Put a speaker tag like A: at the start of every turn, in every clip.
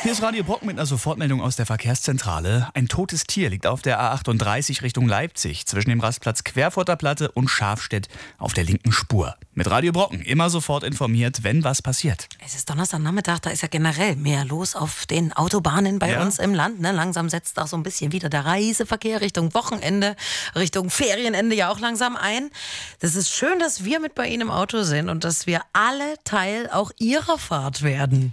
A: Hier ist Radio Brocken mit einer Sofortmeldung aus der Verkehrszentrale. Ein totes Tier liegt auf der A38 Richtung Leipzig zwischen dem Rastplatz Querfurter Platte und Schafstedt auf der linken Spur. Mit Radio Brocken immer sofort informiert, wenn was passiert.
B: Es ist Donnerstagnachmittag, da ist ja generell mehr los auf den Autobahnen bei uns im Land. Ne? Langsam setzt auch so ein bisschen wieder der Reiseverkehr Richtung Wochenende, Richtung Ferienende ja auch langsam ein. Das ist schön, dass wir mit bei Ihnen im Auto sind und dass wir alle Teil auch Ihrer Fahrt werden.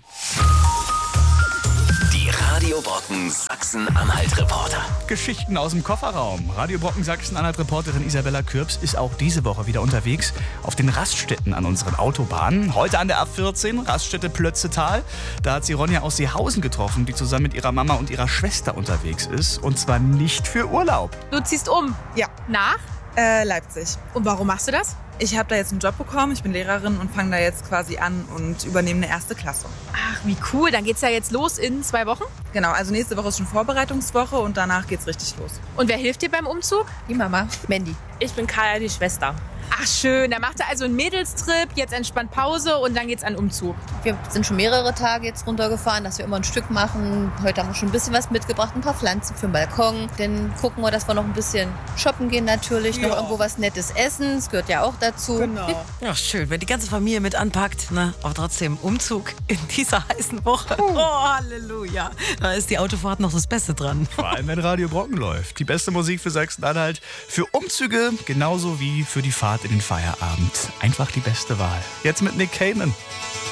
C: Die Radio Brocken Sachsen-Anhalt-Reporter.
A: Geschichten aus dem Kofferraum. Radio Brocken Sachsen-Anhalt-Reporterin Isabella Kürps ist auch diese Woche wieder unterwegs auf den Raststätten an unseren Autobahnen. Heute an der A14, Raststätte Plötzetal. Da hat sie Ronja aus Seehausen getroffen, die zusammen mit ihrer Mama und ihrer Schwester unterwegs ist. Und zwar nicht für Urlaub.
D: Du ziehst um?
E: Ja.
D: Nach?
E: Leipzig.
D: Und warum machst du das?
E: Ich habe da jetzt einen Job bekommen, ich bin Lehrerin und fange da jetzt quasi an und übernehme eine 1. Klasse.
D: Ach, wie cool. Dann geht's ja jetzt los in 2 Wochen.
E: Genau, also nächste Woche ist schon Vorbereitungswoche und danach geht's richtig los.
D: Und wer hilft dir beim Umzug?
F: Die Mama, Mandy.
G: Ich bin Kaya, die Schwester.
D: Ach schön, da macht er also einen Mädelstrip, jetzt entspannt Pause und dann geht's an den Umzug.
F: Wir sind schon mehrere Tage jetzt runtergefahren, dass wir immer ein Stück machen. Heute haben wir schon ein bisschen was mitgebracht, ein paar Pflanzen für den Balkon. Dann gucken wir, dass wir noch ein bisschen shoppen gehen natürlich, noch irgendwo was Nettes essen. Das gehört ja auch dazu.
E: Genau.
B: Ach schön, wenn die ganze Familie mit anpackt, ne? Aber trotzdem Umzug in dieser heißen Woche. Oh, Halleluja. Da ist die Autofahrt noch das Beste dran.
A: Vor allem, wenn Radio Brocken läuft. Die beste Musik für Sachsen-Anhalt. Für Umzüge genauso wie für die Fahrt in den Feierabend. Einfach die beste Wahl. Jetzt mit Nick Cayman.